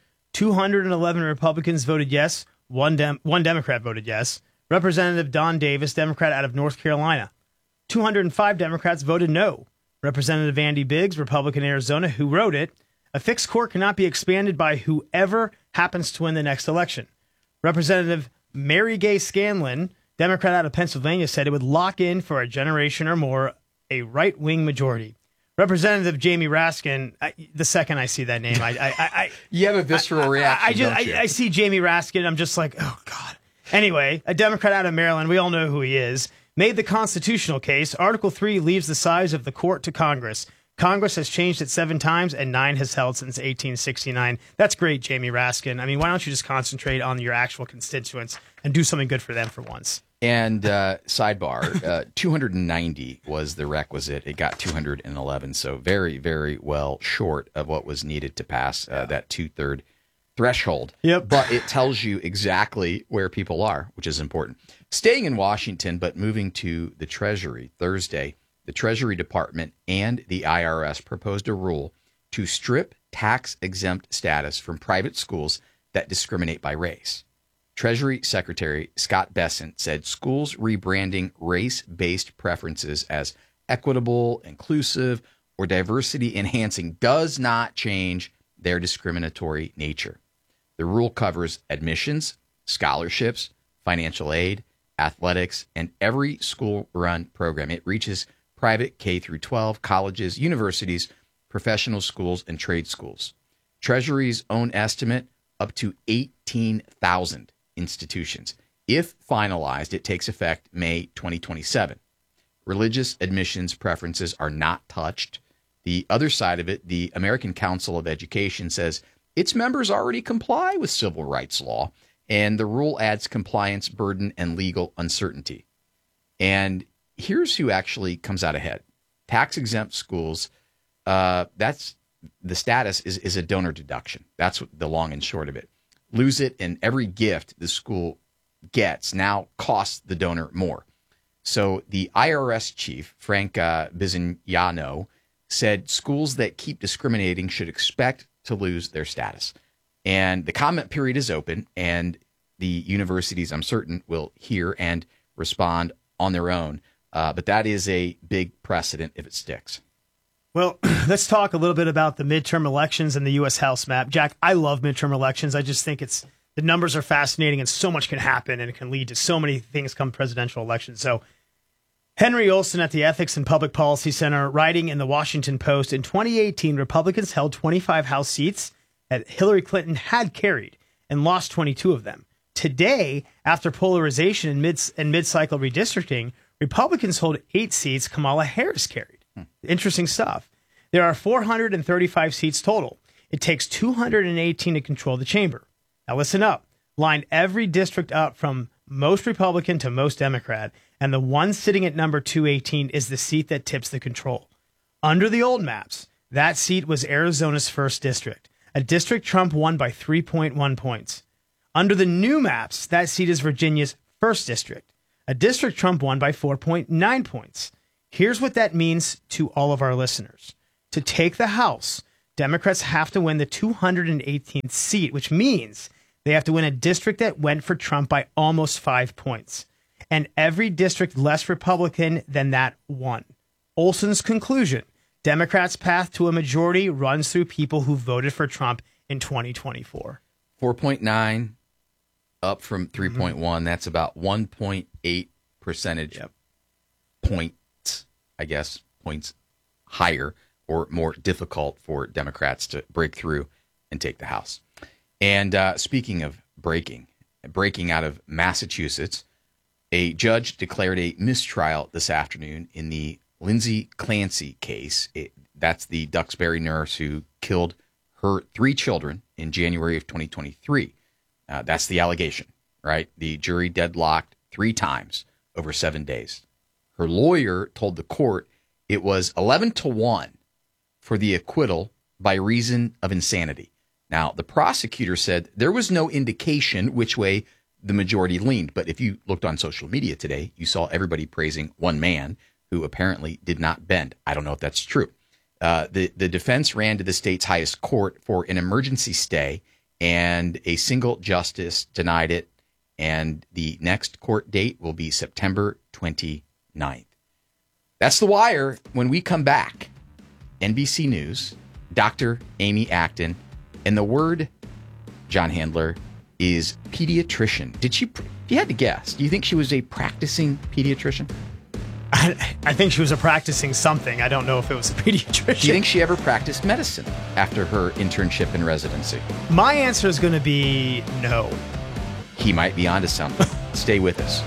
211 Republicans voted yes. One Democrat voted yes. Representative Don Davis, Democrat out of North Carolina. 205 Democrats voted no. Representative Andy Biggs, Republican Arizona, who wrote it, a fixed court cannot be expanded by whoever happens to win the next election. Representative Mary Gay Scanlon, Democrat out of Pennsylvania, said it would lock in for a generation or more a right-wing majority. Representative Jamie Raskin, the second I see that name, you have a visceral reaction. I see Jamie Raskin, I'm just like, oh, God. Anyway, a Democrat out of Maryland, we all know who he is, made the constitutional case. Article 3 leaves the size of the court to Congress. Congress has changed it 7 times, and 9 has held since 1869. That's great, Jamie Raskin. I mean, why don't you just concentrate on your actual constituents and do something good for them for once? And sidebar, 290 was the requisite. It got 211, so very, very well short of what was needed to pass that 2/3 threshold. Yep. But it tells you exactly where people are, which is important. Staying in Washington, but moving to the Treasury, Thursday, the Treasury Department and the IRS proposed a rule to strip tax-exempt status from private schools that discriminate by race. Treasury Secretary Scott Bessent said schools rebranding race-based preferences as equitable, inclusive, or diversity-enhancing does not change their discriminatory nature. The rule covers admissions, scholarships, financial aid, athletics, and every school-run program. It reaches private K through 12, colleges, universities, professional schools, and trade schools. Treasury's own estimate, up to 18,000 institutions. If finalized, it takes effect May 2027. Religious admissions preferences are not touched. The other side of it, the American Council of Education, says its members already comply with civil rights law, and the rule adds compliance burden and legal uncertainty. And here's who actually comes out ahead. Tax-exempt schools, that's the status is a donor deduction. That's what the long and short of it. Lose it, and every gift the school gets now costs the donor more. So the IRS chief, Frank Bizignano, said schools that keep discriminating should expect to lose their status. And the comment period is open, and the universities, I'm certain, will hear and respond on their own. But that is a big precedent if it sticks. Well, let's talk a little bit about the midterm elections and the U.S. House map. Jack, I love midterm elections. I just think the numbers are fascinating and so much can happen and it can lead to so many things come presidential elections. So Henry Olson at the Ethics and Public Policy Center, writing in the Washington Post, in 2018, Republicans held 25 House seats that Hillary Clinton had carried and lost 22 of them. Today, after polarization and mid-cycle redistricting, Republicans hold 8 seats Kamala Harris carried. Interesting stuff. There are 435 seats total. It takes 218 to control the chamber. Now listen up. Line every district up from most Republican to most Democrat, and the one sitting at number 218 is the seat that tips the control. Under the old maps, that seat was Arizona's 1st district, a district Trump won by 3.1 points. Under the new maps, that seat is Virginia's 1st District, a district Trump won by 4.9 points. Here's what that means to all of our listeners. To take the House, Democrats have to win the 218th seat, which means they have to win a district that went for Trump by almost 5 points. And every district less Republican than that won. Olson's conclusion, Democrats' path to a majority runs through people who voted for Trump in 2024. 4.9 up from 3.1. That's about 1.8 percentage points, I guess, points higher or more difficult for Democrats to break through and take the House. And speaking of breaking out of Massachusetts, a judge declared a mistrial this afternoon in the Lindsay Clancy case. That's the Duxbury nurse who killed her 3 children in January of 2023. That's the allegation, right? The jury deadlocked 3 times over 7 days. Her lawyer told the court it was 11-1 for the acquittal by reason of insanity. Now, the prosecutor said there was no indication which way the majority leaned. But if you looked on social media today, you saw everybody praising one man who apparently did not bend. I don't know if that's true. The defense ran to the state's highest court for an emergency stay, and a single justice denied it. And the next court date will be September 29th. That's The Wire. When we come back, NBC News, Dr. Amy Acton, and the word, John Handler, is pediatrician. If you had to guess, do you think she was a practicing pediatrician? I think she was a practicing something. I don't know if it was a pediatrician. Do you think she ever practiced medicine after her internship and residency? My answer is going to be no. He might be onto something. Stay with us.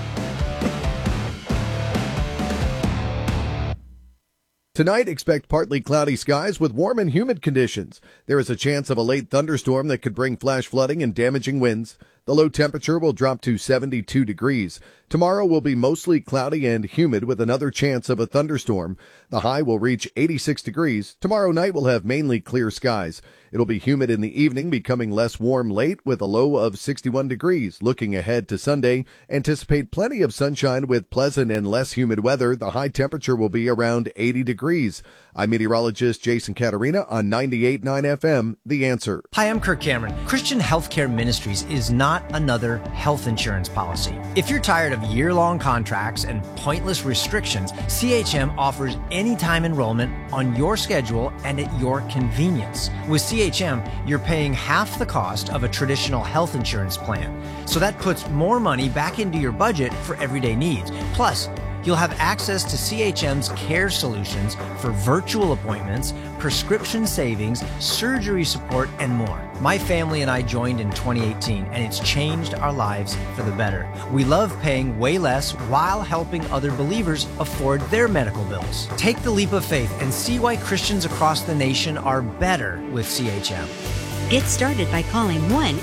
Tonight, expect partly cloudy skies with warm and humid conditions. There is a chance of a late thunderstorm that could bring flash flooding and damaging winds. The low temperature will drop to 72 degrees. Tomorrow will be mostly cloudy and humid with another chance of a thunderstorm. The high will reach 86 degrees. Tomorrow night will have mainly clear skies. It'll be humid in the evening, becoming less warm late with a low of 61 degrees. Looking ahead to Sunday, anticipate plenty of sunshine with pleasant and less humid weather. The high temperature will be around 80 degrees. I'm meteorologist Jason Caterina on 98.9 FM, The Answer. Hi, I'm Kirk Cameron. Christian Healthcare Ministries is not another health insurance policy. If you're tired of year-long contracts and pointless restrictions, CHM offers anytime enrollment on your schedule and at your convenience. With CHM, you're paying half the cost of a traditional health insurance plan. So that puts more money back into your budget for everyday needs. Plus, you'll have access to CHM's care solutions for virtual appointments, prescription savings, surgery support, and more. My family and I joined in 2018, and it's changed our lives for the better. We love paying way less while helping other believers afford their medical bills. Take the leap of faith and see why Christians across the nation are better with CHM. Get started by calling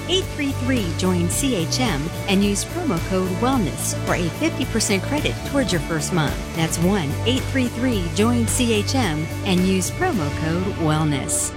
1-833-JOIN-CHM and use promo code WELLNESS for a 50% credit towards your first month. That's 1-833-JOIN-CHM and use promo code WELLNESS.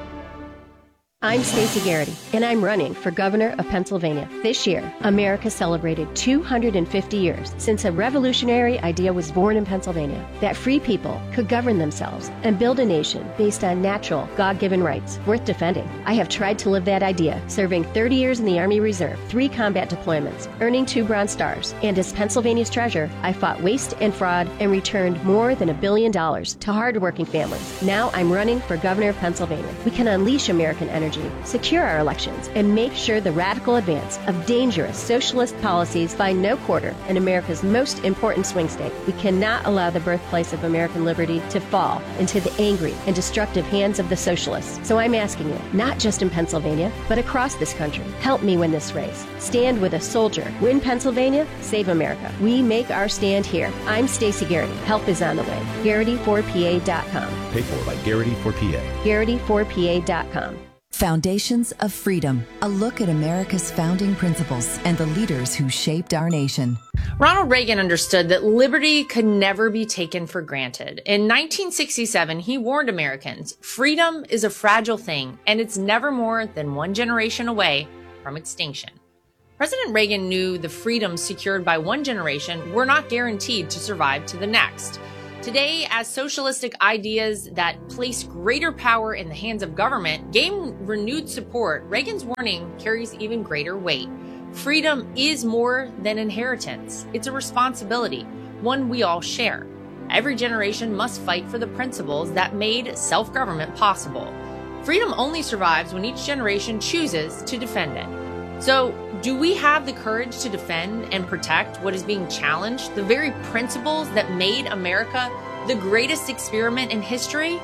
I'm Stacey Garrity, and I'm running for governor of Pennsylvania. This year, America celebrated 250 years since a revolutionary idea was born in Pennsylvania, that free people could govern themselves and build a nation based on natural, God-given rights worth defending. I have tried to live that idea, serving 30 years in the Army Reserve, 3 combat deployments, earning 2 Bronze Stars, and as Pennsylvania's treasurer, I fought waste and fraud and returned more than $1 billion to hardworking families. Now I'm running for governor of Pennsylvania. We can unleash American energy, secure our elections, and make sure the radical advance of dangerous socialist policies find no quarter in America's most important swing state. We cannot allow the birthplace of American liberty to fall into the angry and destructive hands of the socialists. So I'm asking you, not just in Pennsylvania, but across this country, help me win this race. Stand with a soldier. Win Pennsylvania, save America. We make our stand here. I'm Stacey Garrity. Help is on the way. Garrity4PA.com. Paid for by Garrity4PA. Garrity4PA.com. Foundations of Freedom, a look at America's founding principles and the leaders who shaped our nation. Ronald Reagan understood that liberty could never be taken for granted. In 1967, he warned Americans, freedom is a fragile thing, and it's never more than one generation away from extinction. President Reagan knew the freedoms secured by one generation were not guaranteed to survive to the next. Today, as socialistic ideas that place greater power in the hands of government gain renewed support, Reagan's warning carries even greater weight. Freedom is more than inheritance. It's a responsibility, one we all share. Every generation must fight for the principles that made self-government possible. Freedom only survives when each generation chooses to defend it. So, do we have the courage to defend and protect what is being challenged, the very principles that made America the greatest experiment in history?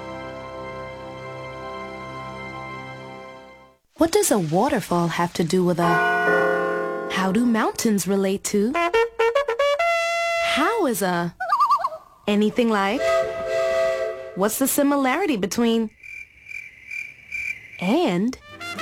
What does a waterfall have to do with a... How do mountains relate to... How is a... Anything like... What's the similarity between... And...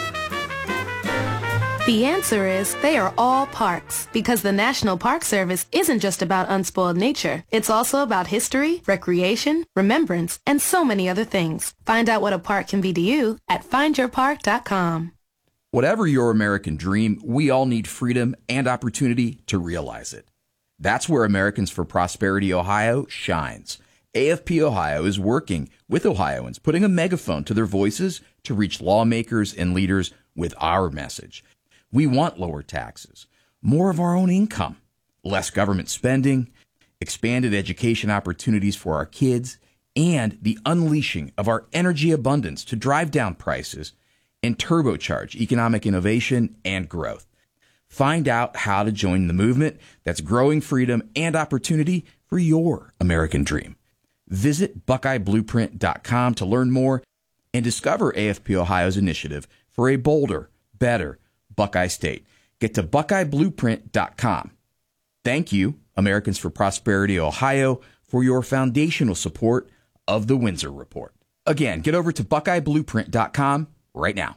The answer is they are all parks, because the National Park Service isn't just about unspoiled nature. It's also about history, recreation, remembrance, and so many other things. Find out what a park can be to you at findyourpark.com. Whatever your American dream, we all need freedom and opportunity to realize it. That's where Americans for Prosperity Ohio shines. AFP Ohio is working with Ohioans, putting a megaphone to their voices to reach lawmakers and leaders with our message. We want lower taxes, more of our own income, less government spending, expanded education opportunities for our kids, and the unleashing of our energy abundance to drive down prices and turbocharge economic innovation and growth. Find out how to join the movement that's growing freedom and opportunity for your American dream. Visit BuckeyeBlueprint.com to learn more and discover AFP Ohio's initiative for a bolder, better Buckeye State. Get to BuckeyeBlueprint.com. Thank you, Americans for Prosperity Ohio, for your foundational support of the Windsor Report. Again, get over to BuckeyeBlueprint.com right now.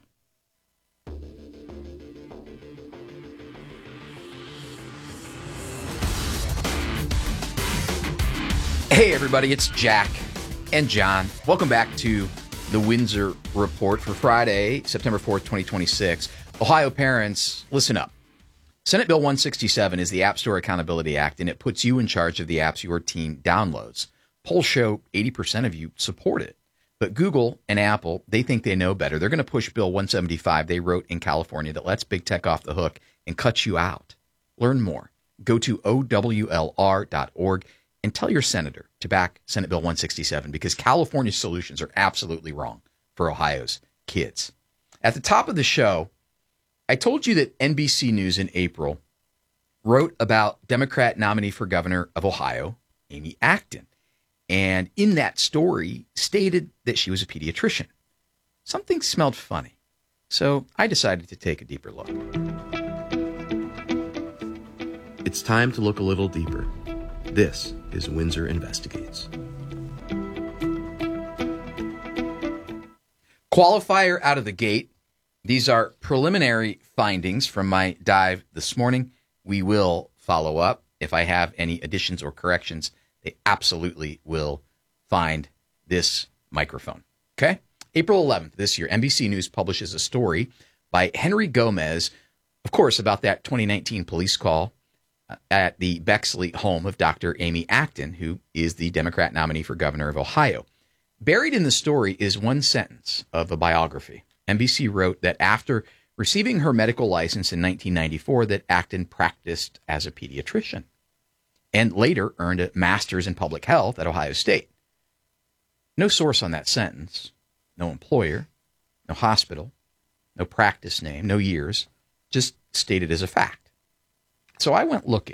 Hey everybody, it's Jack and John. Welcome back to the Windsor Report for Friday, September 4th, 2026. Ohio parents, listen up. Senate Bill 167 is the App Store Accountability Act, and it puts you in charge of the apps your teen downloads. Polls show 80% of you support it. But Google and Apple, they think they know better. They're going to push Bill 175 they wrote in California that lets big tech off the hook and cuts you out. Learn more. Go to OWLR.org and tell your senator to back Senate Bill 167 because California's solutions are absolutely wrong for Ohio's kids. At the top of the show, I told you that NBC News in April wrote about Democrat nominee for governor of Ohio, Amy Acton, and in that story stated that she was a pediatrician. Something smelled funny, so I decided to take a deeper look. It's time to look a little deeper. This is Windsor Investigates. Qualifier out of the gate. These are preliminary findings from my dive this morning. We will follow up. If I have any additions or corrections, they absolutely will find this microphone. Okay? April 11th this year, NBC News publishes a story by Henry Gomez, of course, about that 2019 police call at the Bexley home of Dr. Amy Acton, who is the Democrat nominee for governor of Ohio. Buried in the story is one sentence of a biography. NBC wrote that after receiving her medical license in 1994, that Acton practiced as a pediatrician and later earned a master's in public health at Ohio State. No source on that sentence, no employer, no hospital, no practice name, no years, just stated as a fact. So I went looking,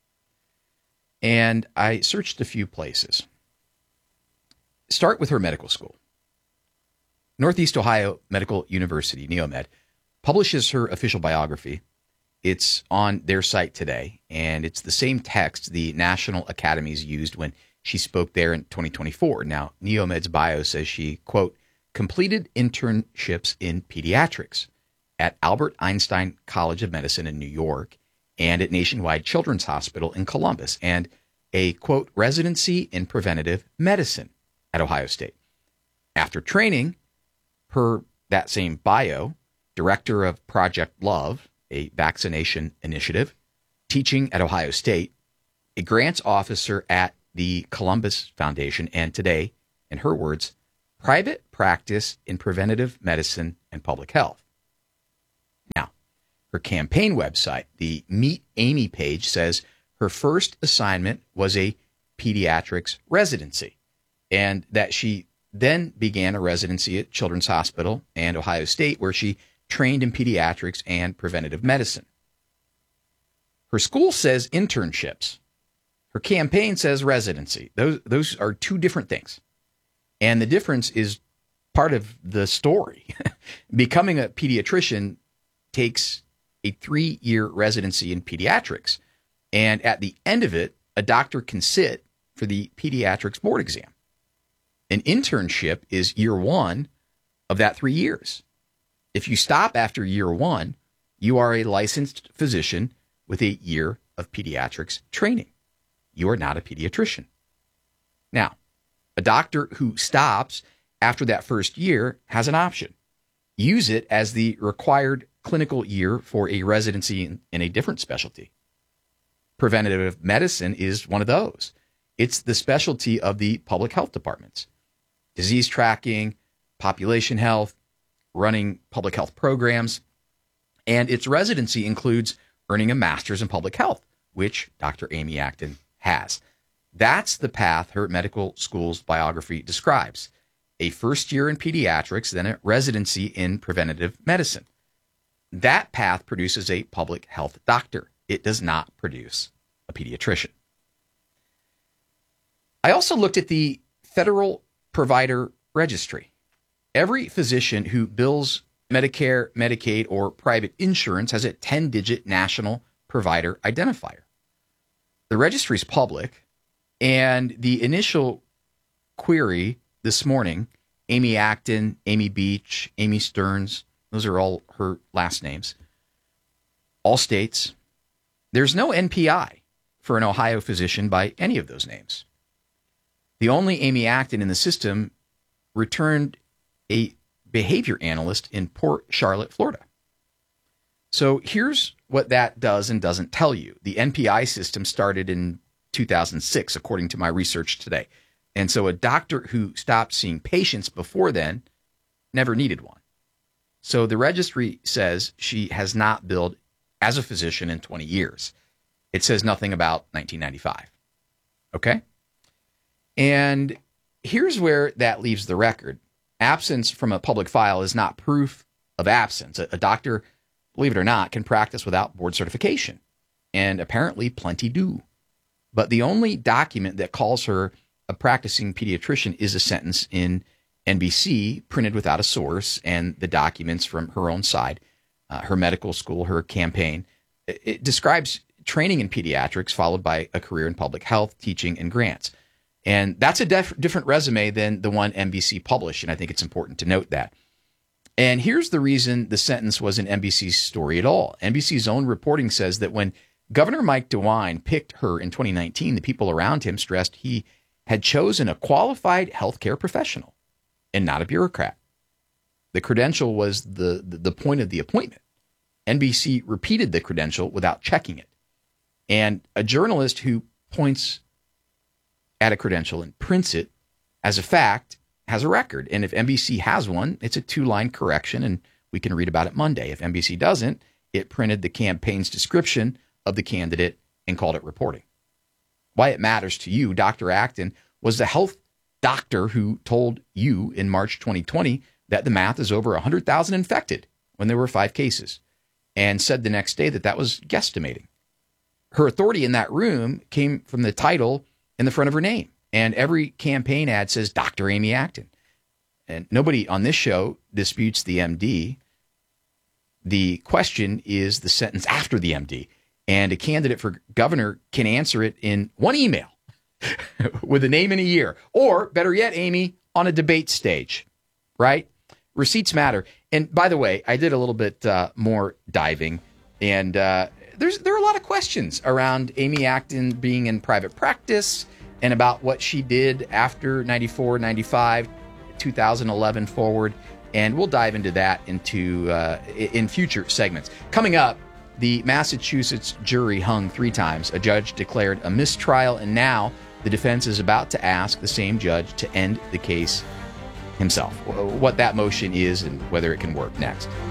and I searched a few places. Start with her medical school. Northeast Ohio Medical University, NeoMed, publishes her official biography. It's on their site today, and it's the same text the National Academies used when she spoke there in 2024. Now, NeoMed's bio says she, quote, completed internships in pediatrics at Albert Einstein College of Medicine in New York and at Nationwide Children's Hospital in Columbus, and a, quote, residency in preventative medicine at Ohio State. After training, per that same bio, director of Project Love a vaccination initiative, teaching at Ohio State, a grants officer at the Columbus Foundation, and today, in her words, private practice in preventative medicine and public health. Now, her campaign website, the Meet Amy page, says her first assignment was a pediatrics residency, and that she then began a residency at Children's Hospital and Ohio State, where she trained in pediatrics and preventative medicine. Her school says internships. Her campaign says residency. Those are two different things. And the difference is part of the story. Becoming a pediatrician takes a 3-year residency in pediatrics. And at the end of it, a doctor can sit for the pediatrics board exam. An internship is year 1 of that 3 years. If you stop after year 1, you are a licensed physician with a year of pediatrics training. You are not a pediatrician. Now, a doctor who stops after that first year has an option. Use it as the required clinical year for a residency in a different specialty. Preventative medicine is one of those. It's the specialty of the public health departments. Disease tracking, population health, running public health programs, and its residency includes earning a master's in public health, which Dr. Amy Acton has. That's the path her medical school's biography describes. A first year in pediatrics, then a residency in preventative medicine. That path produces a public health doctor. It does not produce a pediatrician. I also looked at the Federal Provider Registry. Every physician who bills Medicare, Medicaid, or private insurance has a 10-digit national provider identifier. The registry is public, and the initial query this morning, Amy Acton, Amy Beach, Amy Stearns, those are all her last names, all states. There's no NPI for an Ohio physician by any of those names. The only Amy Acton in the system returned a behavior analyst in Port Charlotte, Florida. So here's what that does and doesn't tell you. The NPI system started in 2006, according to my research today. And so a doctor who stopped seeing patients before then never needed one. So the registry says she has not billed as a physician in 20 years. It says nothing about 1995. Okay? And here's where that leaves the record. Absence from a public file is not proof of absence. A doctor, believe it or not, can practice without board certification. And apparently plenty do. But the only document that calls her a practicing pediatrician is a sentence in NBC printed without a source, and the documents from her own side, her medical school, her campaign. It describes training in pediatrics followed by a career in public health, teaching, and grants. And that's a different resume than the one NBC published, and I think it's important to note that. And here's the reason the sentence wasn't NBC's story at all. NBC's own reporting says that when Governor Mike DeWine picked her in 2019, the people around him stressed he had chosen a qualified healthcare professional and not a bureaucrat. The credential was the point of the appointment. NBC repeated the credential without checking it. And a journalist who points at a credential and prints it as a fact has a record. And if NBC has one, it's a 2-line correction, and we can read about it Monday. If NBC doesn't, it printed the campaign's description of the candidate and called it reporting. Why it matters to you, Dr. Acton was the health doctor who told you in March 2020 that the math is over 100,000 infected when there were 5 cases, and said the next day that was guesstimating. Her authority in that room came from the title in the front of her name. And every campaign ad says Dr. Amy Acton. And nobody on this show disputes the MD. The question is the sentence after the MD. And a candidate for governor can answer it in one email with a name and a year. Or, better yet, Amy, on a debate stage, right? Receipts matter. And by the way, I did a little bit more diving. And there are a lot of questions around Amy Acton being in private practice and about what she did after 94, 95, 2011 forward. And we'll dive into that in future segments. Coming up, The Massachusetts jury hung 3 times. A judge declared a mistrial, and now the defense is about to ask the same judge to end the case himself. What that motion is and whether it can work next.